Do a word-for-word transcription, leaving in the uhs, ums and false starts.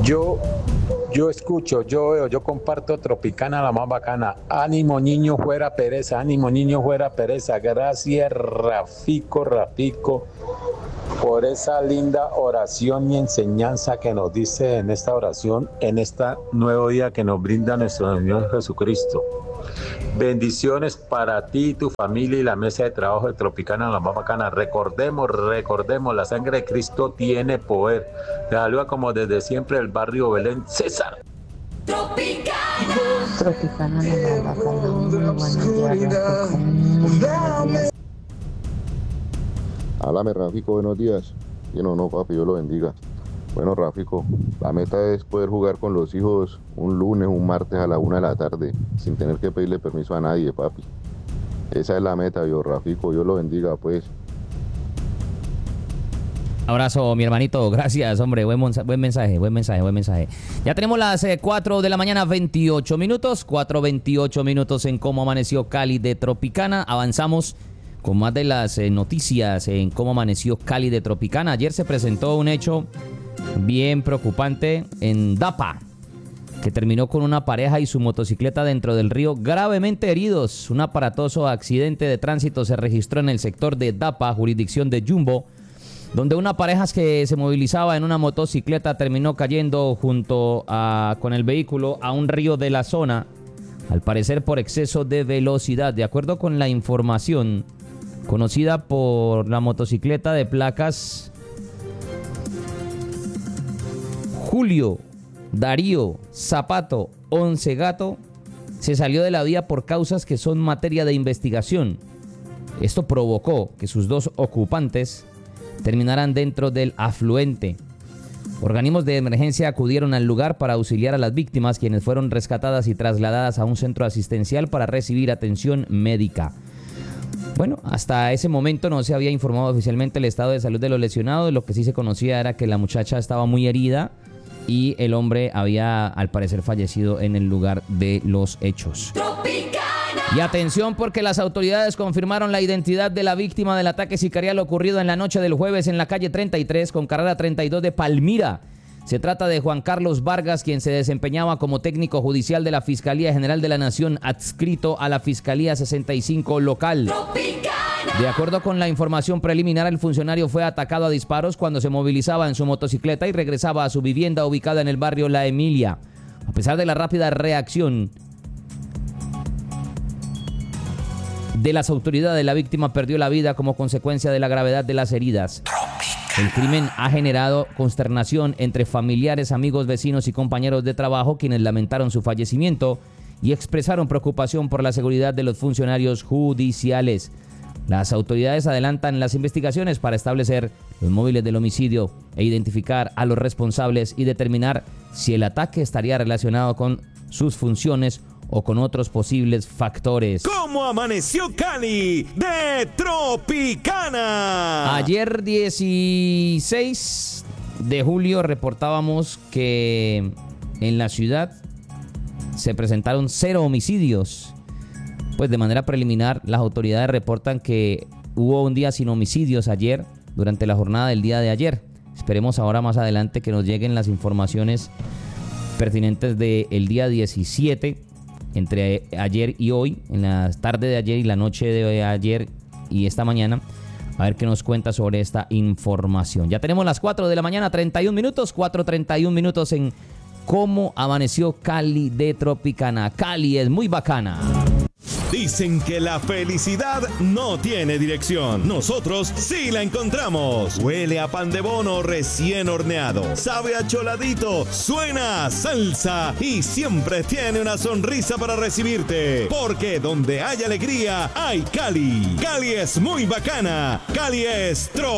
Yo, yo escucho, yo veo, yo comparto Tropicana, la más bacana. Ánimo niño, fuera pereza, ánimo niño, fuera pereza. Gracias Rafico, Rafico, por esa linda oración y enseñanza que nos dice en esta oración, en este nuevo día que nos brinda nuestro Señor Jesucristo. Bendiciones para ti, tu familia y la mesa de trabajo de Tropicana, la más bacana. Recordemos, recordemos, la sangre de Cristo tiene poder. Te saluda como desde siempre el barrio Belén, César. Tropicana. Tropicana, la más bacana. Muy buenos días. Háblame, Rafico, buenos días. Y no, no, papi, Dios lo bendiga. Bueno, Rafico, la meta es poder jugar con los hijos un lunes, un martes a la una de la tarde, sin tener que pedirle permiso a nadie, papi. Esa es la meta, yo, Rafico, Dios lo bendiga, pues. Abrazo, mi hermanito, gracias, hombre, buen, monsa- buen mensaje, buen mensaje, buen mensaje. Ya tenemos las eh, cuatro de la mañana, veintiocho minutos, cuatro veintiocho minutos en Cómo Amaneció Cali de Tropicana. Avanzamos con más de las eh, noticias en Cómo Amaneció Cali de Tropicana. Ayer se presentó un hecho bien preocupante en Dapa, que terminó con una pareja y su motocicleta dentro del río gravemente heridos. Un aparatoso accidente de tránsito se registró en el sector de Dapa, jurisdicción de Jumbo, donde una pareja que se movilizaba en una motocicleta terminó cayendo junto a, con el vehículo a un río de la zona, al parecer por exceso de velocidad. De acuerdo con la información conocida por la motocicleta de placas Julio Darío Zapato Once Gato, se salió de la vía por causas que son materia de investigación. Esto provocó que sus dos ocupantes terminaran dentro del afluente. Organismos de emergencia acudieron al lugar para auxiliar a las víctimas, quienes fueron rescatadas y trasladadas a un centro asistencial para recibir atención médica. Bueno, hasta ese momento no se había informado oficialmente el estado de salud de los lesionados. Lo que sí se conocía era que la muchacha estaba muy herida y el hombre había, al parecer, fallecido en el lugar de los hechos. Y atención, porque las autoridades confirmaron la identidad de la víctima del ataque sicarial ocurrido en la noche del jueves en la calle treinta y tres con carrera treinta y dos de Palmira. Se trata de Juan Carlos Vargas, quien se desempeñaba como técnico judicial de la Fiscalía General de la Nación, adscrito a la Fiscalía sesenta y cinco local. De acuerdo con la información preliminar, el funcionario fue atacado a disparos cuando se movilizaba en su motocicleta y regresaba a su vivienda ubicada en el barrio La Emilia. A pesar de la rápida reacción de las autoridades, la víctima perdió la vida como consecuencia de la gravedad de las heridas. El crimen ha generado consternación entre familiares, amigos, vecinos y compañeros de trabajo, quienes lamentaron su fallecimiento y expresaron preocupación por la seguridad de los funcionarios judiciales. Las autoridades adelantan las investigaciones para establecer los móviles del homicidio e identificar a los responsables y determinar si el ataque estaría relacionado con sus funciones o con otros posibles factores. ¿Cómo amaneció Cali de Tropicana? Ayer dieciséis de julio reportábamos que en la ciudad se presentaron cero homicidios. Pues de manera preliminar, las autoridades reportan que hubo un día sin homicidios ayer, durante la jornada del día de ayer. Esperemos ahora más adelante que nos lleguen las informaciones pertinentes del día diecisiete, entre ayer y hoy, en la tarde de ayer y la noche de ayer y esta mañana, a ver qué nos cuenta sobre esta información. Ya tenemos las cuatro de la mañana, treinta y un minutos, cuatro treinta y un minutos en Cómo Amaneció Cali de Tropicana. Cali es muy bacana. Dicen que la felicidad no tiene dirección. Nosotros sí la encontramos. Huele a pan de bono recién horneado. Sabe a choladito. Suena a salsa. Y siempre tiene una sonrisa para recibirte. Porque donde hay alegría, hay Cali. Cali es muy bacana. Cali es Tro.